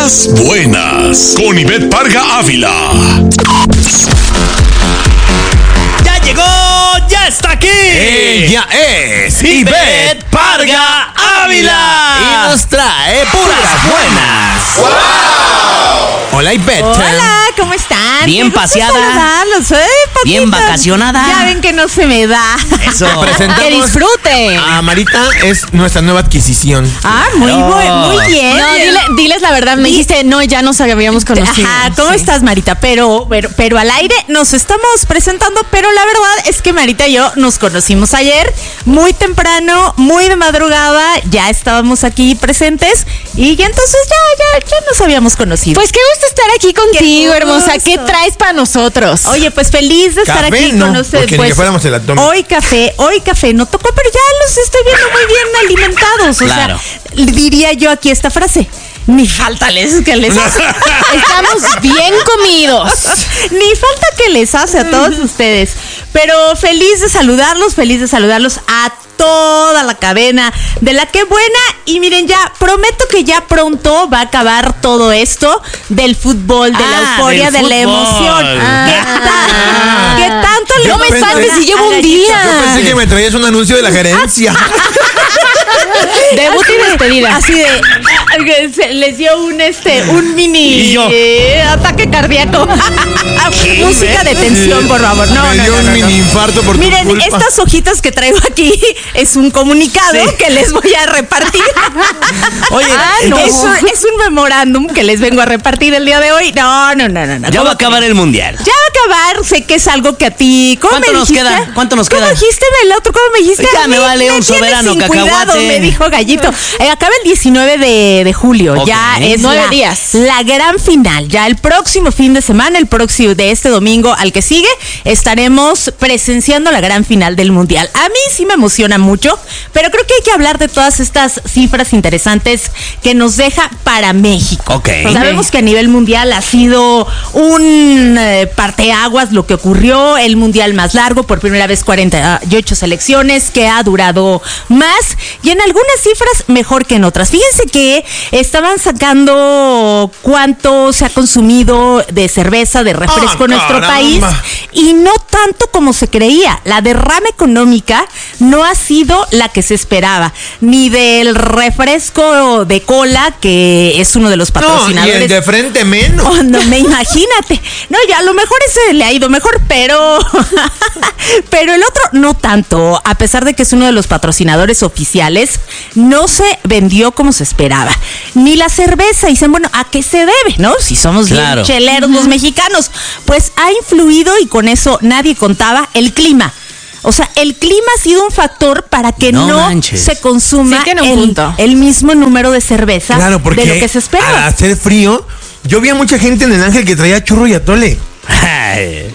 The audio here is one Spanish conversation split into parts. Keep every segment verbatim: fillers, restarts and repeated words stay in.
Puras buenas. Con Ivette Parga Ávila. ¡Ya llegó! ¡Ya está aquí! Ella es Ivette Parga Ávila. Y nos trae puras buenas. ¡Wow! Hola, Ivette. Hola, ¿cómo están? Bien Qué gusto paseada. saludarlos, ¿eh, patitas? Bien vacacionada. Ya ven que no se me da. Eso. Presentamos Que disfruten. a Marita, es nuestra nueva adquisición. Ah, muy No. buen, muy bien. No, dile, diles la verdad, me Di- dijiste, no, ya nos habíamos conocido. Ajá, ¿cómo Sí. estás, Marita? Pero, pero, pero al aire nos estamos presentando, pero la verdad es que Marita y yo nos conocimos ayer, muy temprano, muy de madrugada, ya estábamos aquí presentes y ya entonces ya, ya, ya nos habíamos conocido. Pues qué gusto estar aquí contigo, Qué hermosa. gusto. ¿Qué traes para nosotros? Oye, pues feliz de estar ¿Café? aquí No, con ustedes. porque ni Pues, que fuéramos el abdomen. hoy café, hoy café no tocó, pero ya los estoy viendo muy bien alimentados. O Claro. sea, diría yo aquí esta frase. Ni falta les que les hace. Estamos bien comidos. Ni falta que les hace a todos ustedes. Pero feliz de saludarlos, feliz de saludarlos a toda la cadena de La Qué Buena. Y miren, ya prometo que ya pronto va a acabar todo esto del fútbol, de la Ah, euforia, del de la fútbol. emoción. Ah. ¿Qué, ta- qué tanto le No me gusta salves si llevo a un Gallito? día. Yo pensé que me traías un anuncio de la gerencia. Debut y despedida. Así de ah, se les dio un este un mini Y yo. eh, ataque cardíaco. Música de tensión, por favor. No, me no, dio no, un no, mini no. infarto por Miren, tu culpa. estas hojitas que traigo aquí es un comunicado Sí. que les voy a repartir. Oye, Ah, no. entonces, es, un, es un memorándum que les vengo a repartir el día de hoy. No, no, no, no. no. ya ¿Cómo va a acabar el mundial. Ya va a acabar, sé que es algo que a ti. ¿Cómo ¿Cuánto me nos dijiste? queda? ¿Cuánto nos ¿Cómo queda? dijiste el otro? ¿Cómo me dijiste? Ya A me mí vale un tienes soberano sin cuidado, cacahuate. me dijo Gallito. Eh, acaba el diecinueve de, de julio. Ok. Ya es Nueve la, días. la gran final. Ya el próximo fin de semana, el próximo de este domingo al que sigue, estaremos presenciando la gran final del mundial. A mí sí me emociona mucho, pero creo que hay que hablar de todas estas cifras interesantes que nos deja para México. Ok. Sabemos que a nivel mundial ha sido un eh, parteaguas lo que ocurrió, el mundial más largo, por primera vez cuarenta y ocho selecciones, que ha durado más y en algunas cifras mejor que en otras. Fíjense que estaban sacando cuánto se ha consumido de cerveza, de refresco Ah, en nuestro caramba. país y no tanto como se creía. La derrama económica no ha sido la que se esperaba, ni del refresco de cola, que es uno de los No, y patrocinadores. el de frente menos. Oh, no me imagínate. No, ya a lo mejor ese le ha ido mejor, pero pero el otro no tanto. A pesar de que es uno de los patrocinadores oficiales, no se vendió como se esperaba. Ni la cerveza. Y dicen, bueno, ¿a qué se debe? ¿No? Si somos Claro. bien cheleros los mexicanos. Pues ha influido, y con eso nadie contaba, el clima. O sea, el clima ha sido un factor para que No no, manches. se consuma Sí, tiene un el, punto. el mismo número de cerveza Claro, porque de lo que se al esperaba. hacer frío, yo vi a mucha gente en el Ángel que traía churro y atole. Ay.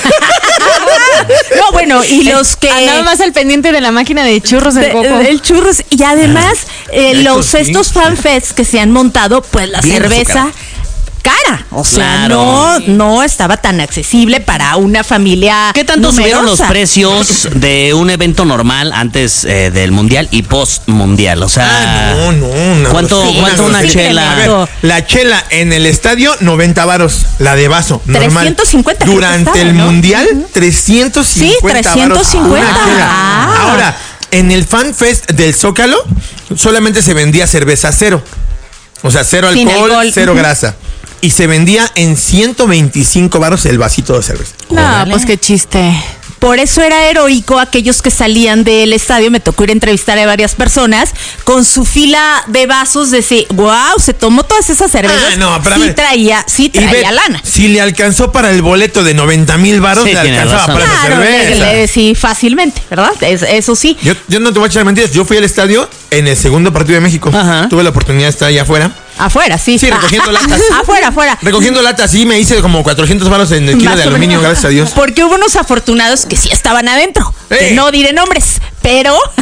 No, bueno, y los que Andaba más al pendiente de la máquina de churros del de- Coco. el churros y además eh, Eso los sí. estos fanfests que se han montado, pues la Bien cerveza cara, o sea, Claro. no no estaba tan accesible para una familia. ¿Qué tanto subieron los numerosa. precios de un evento normal antes eh, del mundial y post mundial? O sea, Ah, no, no, no. ¿cuánto, Sí, cuánto sí, una sí, chela? A ver, la chela en el estadio, noventa varos. La de vaso, normal. trescientos cincuenta creo que Durante estaba, el ¿no? mundial, trescientos cincuenta Sí, trescientos cincuenta. varos una chela. Ah. Ahora, en el Fan Fest del Zócalo, solamente se vendía cerveza cero. O sea, cero Sin alcohol, alcohol. cero Ujú. grasa. Y se vendía en ciento veinticinco varos el vasito de cerveza. No, Órale. pues qué chiste. Por eso era heroico aquellos que salían del estadio. Me tocó ir a entrevistar a varias personas con su fila de vasos. Decir, wow, se tomó todas esas cervezas. Ah, no, pero a sí ver. traía, sí Y traía ve, lana. si le alcanzó para el boleto de noventa mil varos, Sí, le tiene alcanzaba razón. para la Claro, le- cerveza. le- sí, fácilmente, ¿verdad? Es- eso sí. Yo, yo no te voy a echar mentiras. Yo fui al estadio en el segundo partido de México. Ajá. Tuve la oportunidad de estar allá afuera. Afuera, sí. Sí, recogiendo latas. Afuera, afuera. Recogiendo latas, sí, me hice como cuatrocientos varos en el kilo Más de o aluminio, menos. gracias a Dios. Porque hubo unos afortunados que sí estaban adentro. ¡Eh! Que no diré nombres, pero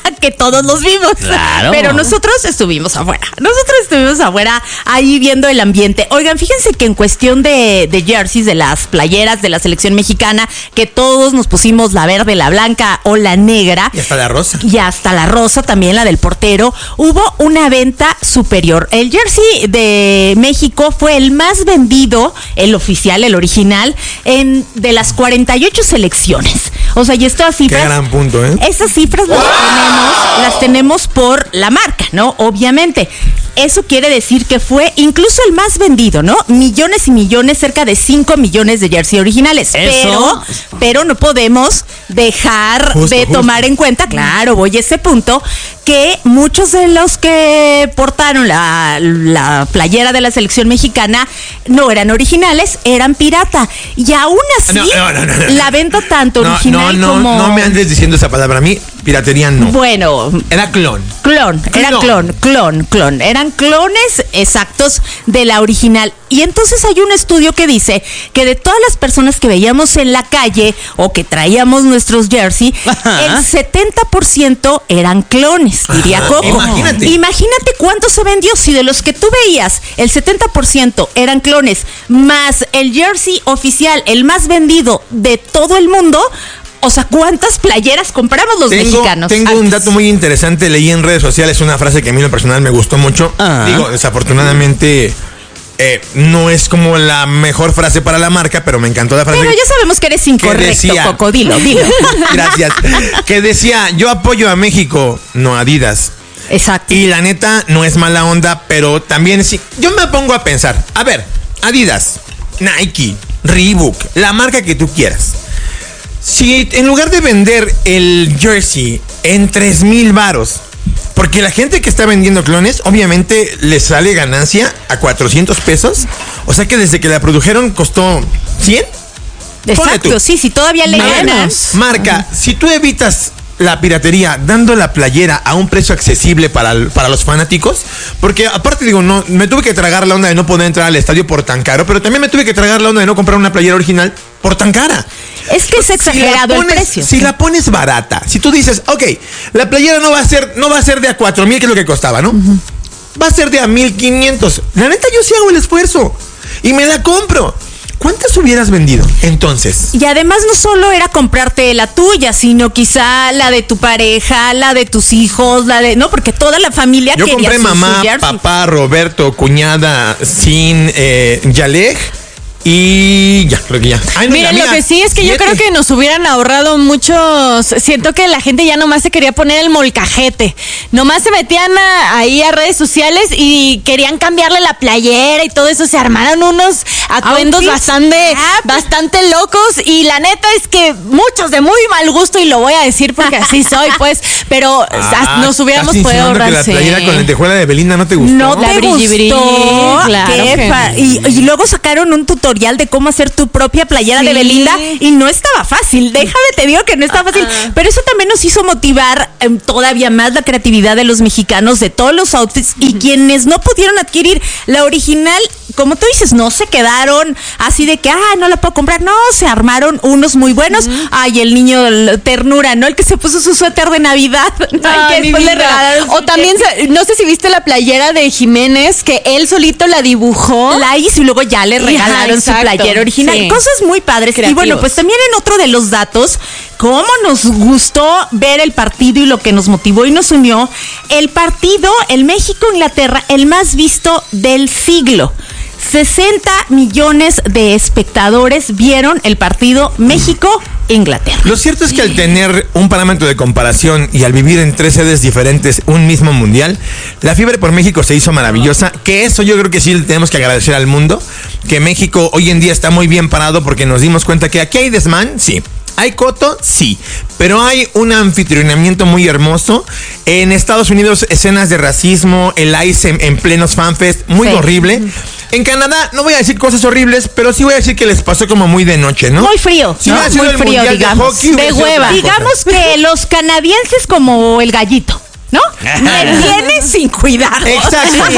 que todos los vimos. Claro. Pero nosotros estuvimos afuera. Nosotros estuvimos afuera ahí viendo el ambiente. Oigan, fíjense que en cuestión de, de jerseys, de las playeras de la selección mexicana, que todos nos pusimos la verde, la blanca o la negra. Y hasta la rosa. Y hasta la rosa, también la del portero. Hubo una venta superior. El jersey de México fue el más vendido, el oficial, el original, en de las cuarenta y ocho selecciones. O sea, y estas cifras. Qué gran punto, ¿eh? Esas cifras las tenemos, las tenemos por la marca, ¿no? Obviamente. Eso quiere decir que fue incluso el más vendido, ¿no? Millones y millones, cerca de cinco millones de jersey originales. Eso. Pero, pero no podemos dejar Justo, de justo. tomar en cuenta, claro, voy a ese punto, que muchos de los que portaron la, la playera de la selección mexicana no eran originales, eran pirata. Y aún así, No, no, no, no, no. la venta tanto No, original no, no, como... no me andes diciendo esa palabra. A mí, piratería no. Bueno, Era clon. Clon, era Clon. clon, clon, clon. Eran clones exactos de la original. Y entonces hay un estudio que dice que de todas las personas que veíamos en la calle o que traíamos nuestros jersey, Ajá. el setenta por ciento eran clones, diría Ajá, Coco. imagínate. Imagínate cuánto se vendió. Si de los que tú veías, el setenta por ciento eran clones, más el jersey oficial, el más vendido de todo el mundo. O sea, ¿cuántas playeras compramos los Tengo, mexicanos? tengo un Antes. dato muy interesante. Leí en redes sociales una frase que a mí en lo personal me gustó mucho. Ah. Digo, desafortunadamente eh, no es como la mejor frase para la marca, pero me encantó la frase. Pero ya sabemos que eres incorrecto, decía- Coco. Dilo, dilo. Gracias. Que decía, yo apoyo a México, no a Adidas. Exacto. Y la neta no es mala onda, pero también sí. Yo me pongo a pensar, a ver, Adidas, Nike, Reebok, la marca que tú quieras. Si en lugar de vender el jersey en tres mil varos, porque la gente que está vendiendo clones, obviamente le sale ganancia a cuatrocientos pesos. O sea que desde que la produjeron costó cien. Ponle Exacto, tú. sí, sí, todavía le Marca, ganas. Marca, si tú evitas la piratería dando la playera a un precio accesible para, el- para los fanáticos, porque aparte digo, no, me tuve que tragar la onda de no poder entrar al estadio por tan caro, pero también me tuve que tragar la onda de no comprar una playera original por tan cara. Es que es exagerado Si la el pones- precio. Si la pones barata, si tú dices, ok, la playera no va a ser, no va a ser de a cuatro mil, que es lo que costaba, ¿no? Va a ser de a mil quinientos. La neta, yo sí hago el esfuerzo y me la compro. ¿Cuántas hubieras vendido entonces? Y además no solo era comprarte la tuya, sino quizá la de tu pareja, la de tus hijos, la de... No, porque toda la familia Yo quería compré su- su mamá, jersey. papá, Roberto, cuñada, Sin, eh, Yaleg y ya, creo que ya. Ay, no, y la Miren, lo mía, que sí es que yo siete. creo que nos hubieran ahorrado muchos. Siento que la gente ya nomás se quería poner el molcajete. Nomás se metían a- ahí a redes sociales y querían cambiarle la playera y todo eso. Se armaron unos atuendos Outfits. bastante, Ah, bastante locos. Y la neta es que muchos de muy mal gusto, y lo voy a decir porque así soy, pues. Pero Ah, nos hubiéramos ¿estás podido insinuando ahorrar. que la sí. playera con lentejuela de Belinda no te gustó? No La te brilli, brilli, gustó. claro Qué que fa- no. y, y luego sacaron un tutorial de cómo hacer tu propia playera Sí. de Belinda y no estaba fácil. Déjame te digo que no estaba fácil. Pero eso también nos hizo motivar em, todavía más la creatividad de los mexicanos, de todos los outfits, y quienes no pudieron adquirir la original, como tú dices, no se quedaron así de que, ah, no la puedo comprar. No, se armaron unos muy buenos. Ay, el niño el ternura, ¿no? El que se puso su suéter de Navidad. Ay, Ay, que mi después le vida. regalaron O su también, jersey. se- no sé si viste la playera de Jiménez, que él solito la dibujó. La hizo y luego ya le Ajá, regalaron su exacto, playera original. sí. Cosas muy padres. Y bueno, Creativos. pues también en otro de los datos, cómo nos gustó ver el partido y lo que nos motivó y nos unió. El partido, el México-Inglaterra, el más visto del siglo. sesenta millones de espectadores vieron el partido México-Inglaterra. Lo cierto es que al tener un parámetro de comparación y al vivir en tres sedes diferentes un mismo mundial, la fiebre por México se hizo maravillosa, que eso yo creo que sí le tenemos que agradecer al mundo, que México hoy en día está muy bien parado porque nos dimos cuenta que aquí hay desmán, sí. ¿Hay coto? Sí. Pero hay un anfitrionamiento muy hermoso. En Estados Unidos, escenas de racismo, el ICE en, en plenos fanfest, muy Sí. horrible. En Canadá, no voy a decir cosas horribles, pero sí voy a decir que les pasó como muy de noche, ¿no? Muy frío, Si ¿no? hubiera sido Muy el frío, Mundial de digamos. hockey, hubiera De sido hueva. otra cosa. Digamos que los canadienses como el gallito, ¿no? Me tienen sin cuidado. Exacto. O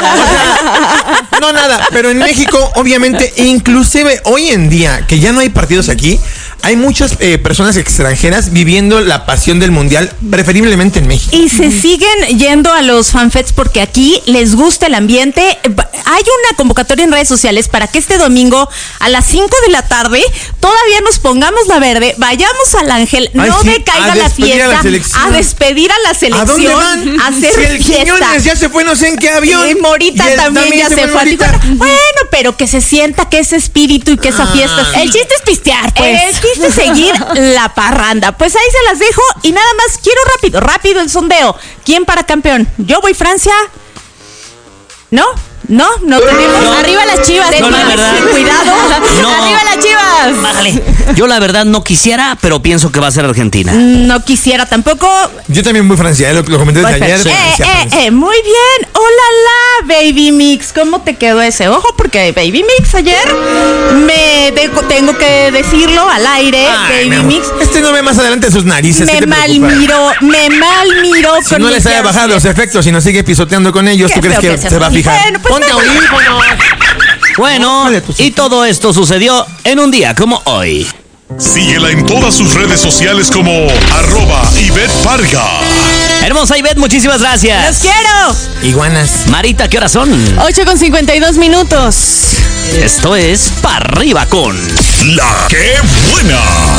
sea, no nada, pero en México, obviamente, inclusive hoy en día, que ya no hay partidos aquí, hay muchas eh, personas extranjeras viviendo la pasión del mundial, preferiblemente en México. Y se siguen yendo a los fanfests porque aquí les gusta el ambiente. Hay una convocatoria en redes sociales para que este domingo a las cinco de la tarde todavía nos pongamos la verde, vayamos al Ángel, Ay, no sí, decaiga a la despedir fiesta, a la selección. a despedir a la selección, ¿A dónde van? a hacer Si el fiesta. Quiñones ya se fue no sé en qué avión. Y Morita Y él también, ya se fue. Morita. Bueno, pero que se sienta que ese espíritu y que esa Ah. fiesta es... El chiste es pistear, pues. El chiste es seguir la parranda. Pues ahí se las dejo y nada más quiero rápido, rápido el sondeo. ¿Quién para campeón? Yo voy Francia. ¿No? No, no tenemos. No. Arriba las Chivas. No, la verdad. Cuidado. No. Arriba las Chivas. Bájale. Yo la verdad no quisiera, pero pienso que va a ser Argentina. No quisiera tampoco. Yo también voy Francia, eh, lo, lo comenté desde Voy ayer. Francia. Eh, Francia, eh, Francia. eh, muy bien. Hola, la Baby Mix. ¿Cómo te quedó ese? Ojo, porque Baby Mix ayer me dejo- tengo que decirlo al aire. Ay, mi Baby amor. Mix Este no ve más adelante sus narices. ¿qué me te preocupa? malmiró, me malmiró Si con no mis les haya dedos. bajado los efectos y no sigue pisoteando con ellos, Qué ¿tú crees feo que, que seas se va a así. fijar? Bueno, pues Ponte me- audífonos. Bueno, Vale, pues sí. y todo esto sucedió en un día como hoy. Síguela en todas sus redes sociales como arroba Ivette Parga. Hermosa Ivette, muchísimas ¡Los gracias. quiero! Iguanas. Marita, ¿qué horas son? ocho con cincuenta y dos minutos. Esto es Pa' Arriba con... La que buena.